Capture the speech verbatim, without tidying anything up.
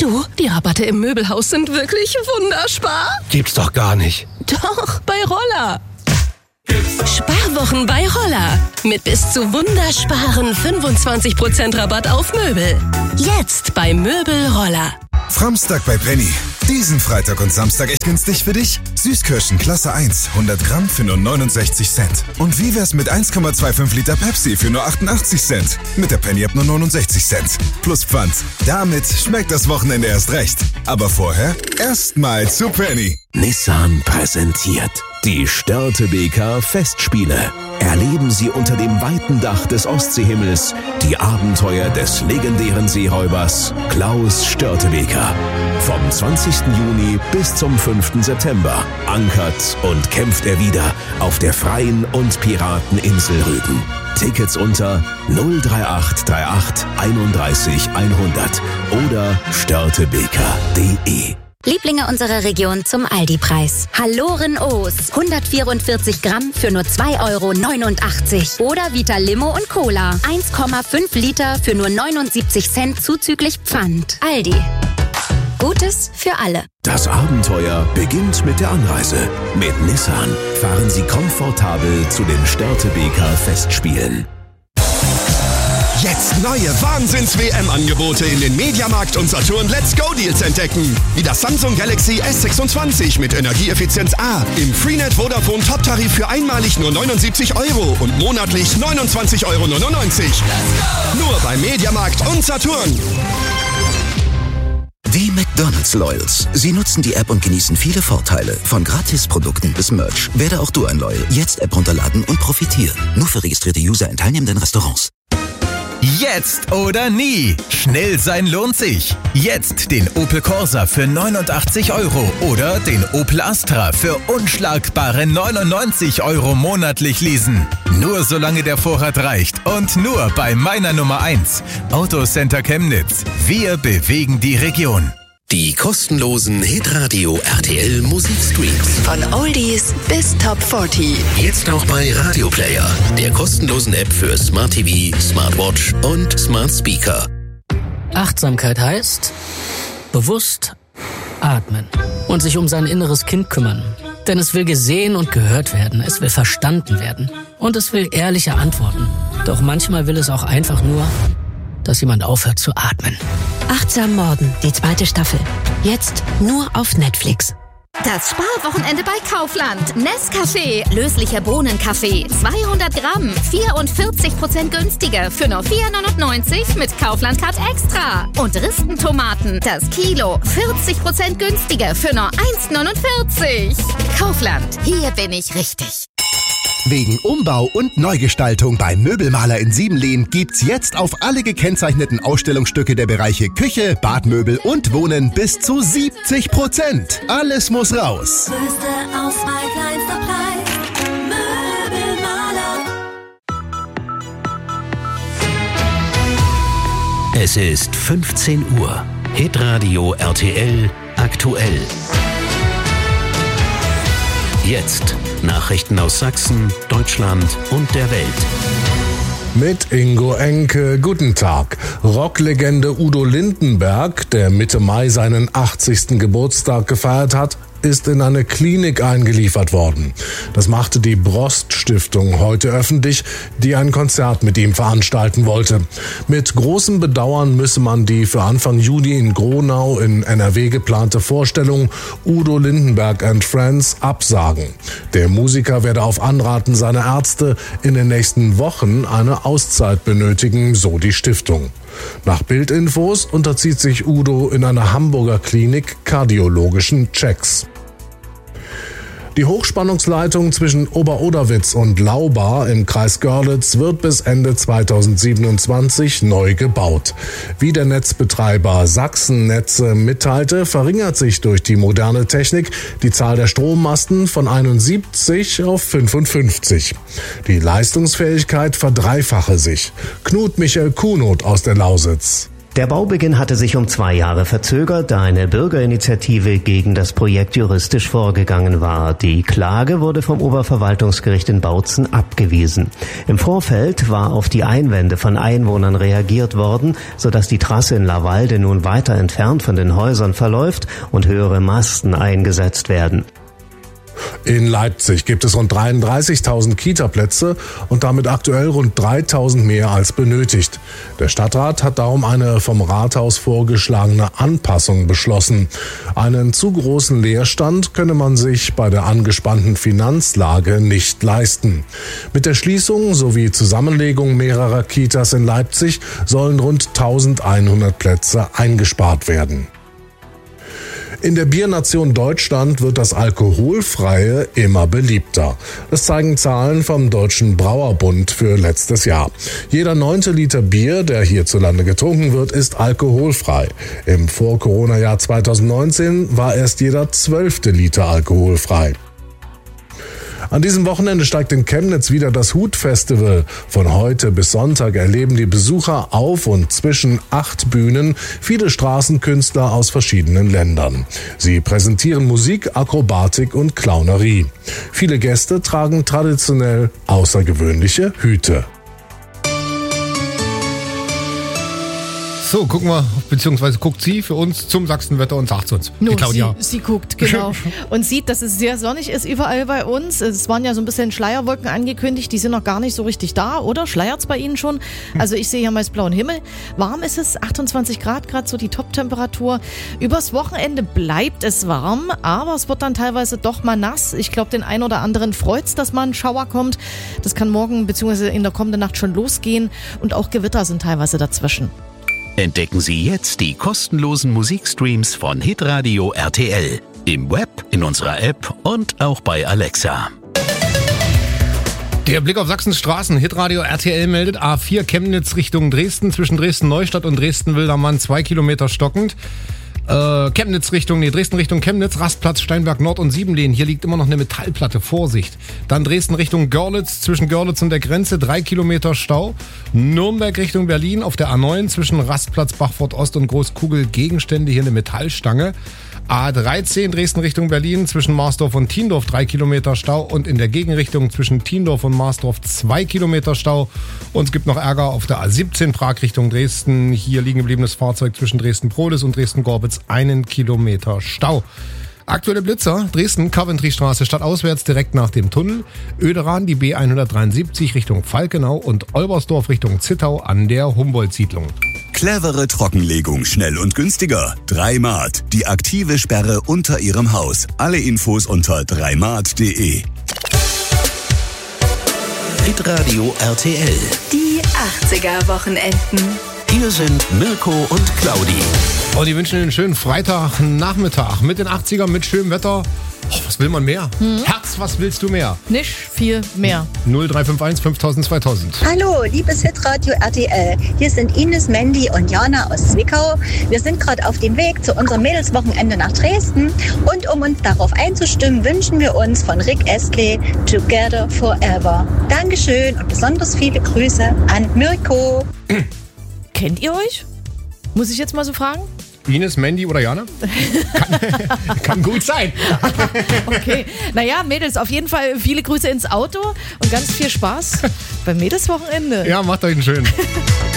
Du, die Rabatte im Möbelhaus sind wirklich wunderspar. Gibt's doch gar nicht. Doch, bei Roller. Sparwochen bei Roller. Mit bis zu wundersparen fünfundzwanzig Prozent Rabatt auf Möbel. Jetzt bei Möbel Roller. Framstag bei Penny. Diesen Freitag und Samstag echt günstig für dich? Süßkirschen Klasse eins, hundert Gramm für nur neunundsechzig Cent. Und wie wär's mit eins Komma fünfundzwanzig Liter Pepsi für nur achtundachtzig Cent? Mit der Penny App nur neunundsechzig Cent. Plus Pfand. Damit schmeckt das Wochenende erst recht. Aber vorher erstmal zu Penny. Nissan präsentiert die Störtebeker Festspiele. Erleben Sie unter dem weiten Dach des Ostseehimmels die Abenteuer des legendären Seeräubers Klaus Störtebeker. Vom zwanzigsten Juni bis zum fünften September ankert und kämpft er wieder auf der freien und Pirateninsel Rügen. Tickets unter null drei acht drei acht einunddreißig hundert oder störtebeker punkt de. Lieblinge unserer Region zum Aldi-Preis. Halloren O's. hundertvierundvierzig Gramm für nur zwei Euro neunundachtzig. Oder Vita Limo und Cola. eins Komma fünf Liter für nur neunundsiebzig Cent zuzüglich Pfand. Aldi. Gutes für alle. Das Abenteuer beginnt mit der Anreise. Mit Nissan fahren Sie komfortabel zu den Störtebeker Festspielen. Jetzt neue Wahnsinns-W M-Angebote in den Mediamarkt und Saturn Let's Go Deals entdecken. Wie das Samsung Galaxy S sechsundzwanzig mit Energieeffizienz A. Im Freenet Vodafone Top-Tarif für einmalig nur neunundsiebzig Euro und monatlich neunundzwanzig Euro neunundneunzig. Nur bei Mediamarkt und Saturn. Die McDonald's Loyals. Sie nutzen die App und genießen viele Vorteile. Von Gratisprodukten bis Merch. Werde auch du ein Loyal. Jetzt App runterladen und profitieren. Nur für registrierte User in teilnehmenden Restaurants. Jetzt oder nie. Schnell sein lohnt sich. Jetzt den Opel Corsa für neunundachtzig Euro oder den Opel Astra für unschlagbare neunundneunzig Euro monatlich leasen. Nur solange der Vorrat reicht und nur bei meiner Nummer eins. Autocenter Chemnitz. Wir bewegen die Region. Die kostenlosen Hitradio R T L Musikstreams. Von Oldies bis Top vierzig. Jetzt auch bei Radio Player, der kostenlosen App für Smart T V, Smartwatch und Smart Speaker. Achtsamkeit heißt bewusst atmen und sich um sein inneres Kind kümmern. Denn es will gesehen und gehört werden, es will verstanden werden und es will ehrliche Antworten. Doch manchmal will es auch einfach nur, dass jemand aufhört zu atmen. Achtsam Morden, die zweite Staffel. Jetzt nur auf Netflix. Das Sparwochenende bei Kaufland. Nescafé, löslicher Bohnenkaffee, zweihundert Gramm, vierundvierzig Prozent günstiger für nur vier neunundneunzig mit Kaufland Card Extra. Und Ristentomaten, das Kilo, vierzig Prozent günstiger für nur eins neunundvierzig. Kaufland, hier bin ich richtig. Wegen Umbau und Neugestaltung beim Möbelmaler in Siebenlehn gibt's jetzt auf alle gekennzeichneten Ausstellungsstücke der Bereiche Küche, Badmöbel und Wohnen bis zu siebzig Prozent. Alles muss raus. Größte Auswahl, kleinster Preis. Möbelmaler. Es ist fünfzehn Uhr. Hitradio R T L aktuell. Jetzt Nachrichten aus Sachsen, Deutschland und der Welt. Mit Ingo Enke, guten Tag. Rocklegende Udo Lindenberg, der Mitte Mai seinen achtzigsten Geburtstag gefeiert hat, ist in eine Klinik eingeliefert worden. Das machte die Brost-Stiftung heute öffentlich, die ein Konzert mit ihm veranstalten wollte. Mit großem Bedauern müsse man die für Anfang Juni in Gronau in N R W geplante Vorstellung Udo Lindenberg and Friends absagen. Der Musiker werde auf Anraten seiner Ärzte in den nächsten Wochen eine Auszeit benötigen, so die Stiftung. Nach Bildinfos unterzieht sich Udo in einer Hamburger Klinik kardiologischen Checks. Die Hochspannungsleitung zwischen Ober-Oderwitz und Laubar im Kreis Görlitz wird bis Ende zweitausendsiebenundzwanzig neu gebaut. Wie der Netzbetreiber Sachsen-Netze mitteilte, verringert sich durch die moderne Technik die Zahl der Strommasten von einundsiebzig auf fünfundfünfzig. Die Leistungsfähigkeit verdreifache sich. Knut Michael Kuhnot aus der Lausitz. Der Baubeginn hatte sich um zwei Jahre verzögert, da eine Bürgerinitiative gegen das Projekt juristisch vorgegangen war. Die Klage wurde vom Oberverwaltungsgericht in Bautzen abgewiesen. Im Vorfeld war auf die Einwände von Einwohnern reagiert worden, sodass die Trasse in Lawalde nun weiter entfernt von den Häusern verläuft und höhere Masten eingesetzt werden. In Leipzig gibt es rund dreiunddreißigtausend Kita-Plätze und damit aktuell rund dreitausend mehr als benötigt. Der Stadtrat hat darum eine vom Rathaus vorgeschlagene Anpassung beschlossen. Einen zu großen Leerstand könne man sich bei der angespannten Finanzlage nicht leisten. Mit der Schließung sowie Zusammenlegung mehrerer Kitas in Leipzig sollen rund eintausendeinhundert Plätze eingespart werden. In der Biernation Deutschland wird das Alkoholfreie immer beliebter. Das zeigen Zahlen vom Deutschen Brauerbund für letztes Jahr. Jeder neunte Liter Bier, der hierzulande getrunken wird, ist alkoholfrei. Im Vor-Corona-Jahr zweitausendneunzehn war erst jeder zwölfte Liter alkoholfrei. An diesem Wochenende steigt in Chemnitz wieder das Hut-Festival. Von heute bis Sonntag erleben die Besucher auf und zwischen acht Bühnen viele Straßenkünstler aus verschiedenen Ländern. Sie präsentieren Musik, Akrobatik und Clownerie. Viele Gäste tragen traditionell außergewöhnliche Hüte. So, gucken wir, beziehungsweise guckt sie für uns zum Sachsenwetter und sagt es uns. No, die Claudia. Sie, sie guckt, genau. Und sieht, dass es sehr sonnig ist überall bei uns. Es waren ja so ein bisschen Schleierwolken angekündigt, die sind noch gar nicht so richtig da, oder? Schleiert's bei Ihnen schon? Also ich sehe hier meist blauen Himmel. Warm ist es, achtundzwanzig Grad, gerade so die Top-Temperatur. Übers Wochenende bleibt es warm, aber es wird dann teilweise doch mal nass. Ich glaube, den einen oder anderen freut's, dass mal ein Schauer kommt. Das kann morgen bzw. in der kommenden Nacht schon losgehen. Und auch Gewitter sind teilweise dazwischen. Entdecken Sie jetzt die kostenlosen Musikstreams von Hitradio R T L. Im Web, in unserer App und auch bei Alexa. Der Blick auf Sachsens Straßen. Hitradio R T L meldet A vier Chemnitz Richtung Dresden. Zwischen Dresden-Neustadt und Dresden-Wildermann zwei Kilometer stockend. Äh, Chemnitz Richtung, nee, Dresden Richtung Chemnitz, Rastplatz, Steinberg Nord und Siebenlehn. Hier liegt immer noch eine Metallplatte, Vorsicht. Dann Dresden Richtung Görlitz, zwischen Görlitz und der Grenze, drei Kilometer Stau. Nürnberg Richtung Berlin auf der A neun, zwischen Rastplatz, Bachfurt Ost und Großkugel, Gegenstände, hier eine Metallstange. A dreizehn Dresden Richtung Berlin, zwischen Marsdorf und Thiendorf drei Kilometer Stau und in der Gegenrichtung zwischen Thiendorf und Marsdorf zwei Kilometer Stau. Und es gibt noch Ärger auf der A siebzehn Prag Richtung Dresden. Hier liegen gebliebenes Fahrzeug zwischen Dresden-Prohlis und Dresden-Gorbitz einen Kilometer Stau. Aktuelle Blitzer, Dresden, Coventry-Straße, stadtauswärts direkt nach dem Tunnel. Öderan, die B hundertdreiundsiebzig Richtung Falkenau und Olbersdorf Richtung Zittau an der Humboldt-Siedlung. Clevere Trockenlegung, schnell und günstiger. Dreimat, die aktive Sperre unter Ihrem Haus. Alle Infos unter dreimat punkt de. Hitradio R T L. Die achtziger-Wochenenden. Hier sind Mirko und Claudi. Oh, die wünschen Ihnen einen schönen Freitagnachmittag mit den achtzigern, mit schönem Wetter. Oh, was will man mehr? Hm? Herz, was willst du mehr? Nicht viel mehr. null drei fünf eins fünftausend zweitausend. Hallo, liebes Hitradio R T L. Hier sind Ines, Mandy und Jana aus Zwickau. Wir sind gerade auf dem Weg zu unserem Mädelswochenende nach Dresden. Und um uns darauf einzustimmen, wünschen wir uns von Rick Astley Together Forever. Dankeschön und besonders viele Grüße an Mirko. Kennt ihr euch? Muss ich jetzt mal so fragen? Ines, Mandy oder Jana? Kann, kann gut sein. Okay, naja, Mädels, auf jeden Fall viele Grüße ins Auto und ganz viel Spaß beim Mädelswochenende. Ja, macht euch einen schönen.